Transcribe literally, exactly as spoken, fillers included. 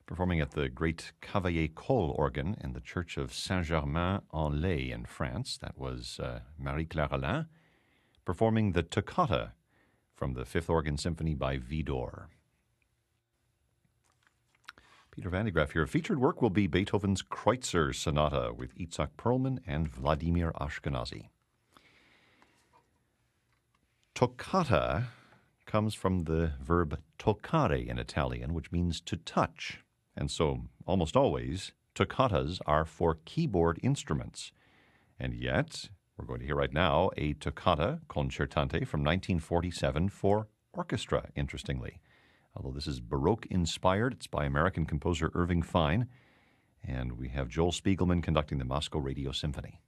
performing at the great Cavaillé-Coll organ in the Church of Saint-Germain-en-Laye in France. That was uh, Marie-Claire Alain, performing the Toccata from the Fifth Organ Symphony by Widor. Peter Van de Graaff here. Featured work will be Beethoven's Kreutzer Sonata with Itzhak Perlman and Vladimir Ashkenazy. Toccata comes from the verb toccare in Italian, which means to touch. And so, almost always, toccatas are for keyboard instruments. And yet, we're going to hear right now a toccata concertante from nineteen forty-seven for orchestra, interestingly. Although this is Baroque-inspired, it's by American composer Irving Fine, and we have Joel Spiegelman conducting the Moscow Radio Symphony.